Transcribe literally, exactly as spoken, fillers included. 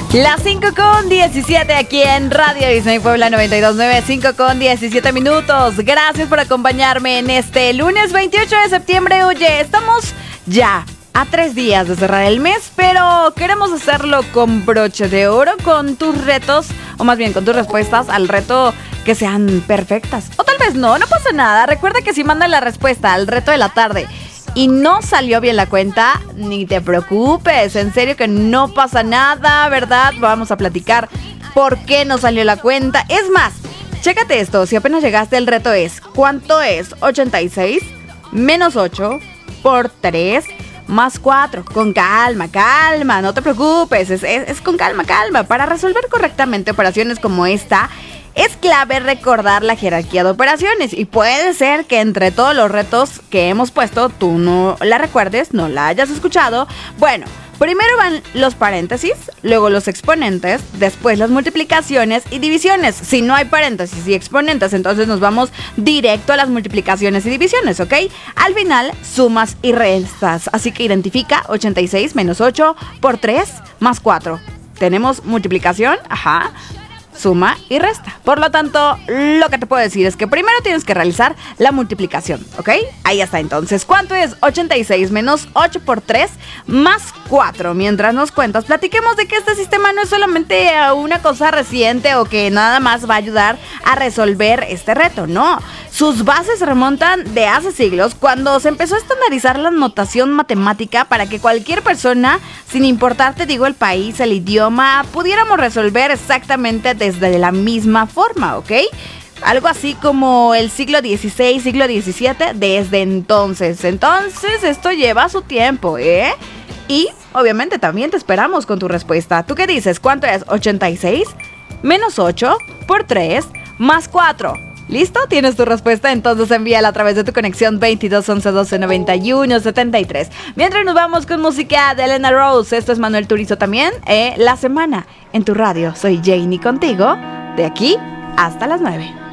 Las cinco con diecisiete aquí en Radio Disney Puebla noventa y dos punto nueve, cinco con diecisiete minutos. Gracias por acompañarme en este lunes veintiocho de septiembre. Oye, estamos ya a tres días de cerrar el mes, pero queremos hacerlo con broche de oro, con tus retos, o más bien con tus respuestas al reto que sean perfectas. O tal vez no, no pasa nada. Recuerda que si mandas la respuesta al reto de la tarde y no salió bien la cuenta, ni te preocupes, en serio que no pasa nada, ¿verdad? Vamos a platicar por qué no salió la cuenta. Es más, chécate esto, si apenas llegaste, el reto es, ¿cuánto es ochenta y seis menos ocho por tres más cuatro? Con calma, calma, no te preocupes, es, es, es con calma, calma. Para resolver correctamente operaciones como esta, es clave recordar la jerarquía de operaciones, y puede ser que entre todos los retos que hemos puesto tú no la recuerdes, no la hayas escuchado. Bueno, primero van los paréntesis, luego los exponentes, después las multiplicaciones y divisiones. Si no hay paréntesis y exponentes, entonces nos vamos directo a las multiplicaciones y divisiones, ¿ok? Al final, sumas y restas, así que identifica ochenta y seis menos ocho por tres más cuatro. Tenemos multiplicación, ajá, suma y resta. Por lo tanto, lo que te puedo decir es que primero tienes que realizar la multiplicación, ¿ok? Ahí está entonces. ¿Cuánto es ochenta y seis menos ocho por tres más cuatro? Mientras nos cuentas, platiquemos de que este sistema no es solamente una cosa reciente o que nada más va a ayudar a resolver este reto, no. Sus bases se remontan de hace siglos, cuando se empezó a estandarizar la notación matemática para que cualquier persona, sin importar, te digo, el país, el idioma, pudiéramos resolver exactamente desde la misma forma, ¿ok? Algo así como el siglo dieciséis, siglo diecisiete, desde entonces. Entonces, esto lleva su tiempo, ¿eh? Y, obviamente, también te esperamos con tu respuesta. ¿Tú qué dices? ¿Cuánto es ochenta y seis menos ocho por tres más cuatro? ¿Listo? ¿Tienes tu respuesta? Entonces envíala a través de tu conexión veintidós once doce noventa y uno setenta y tres. Mientras nos vamos con música de Elena Rose. Esto es Manuel Turizo también. Eh, la semana en tu radio. Soy Janie contigo, de aquí hasta las nueve.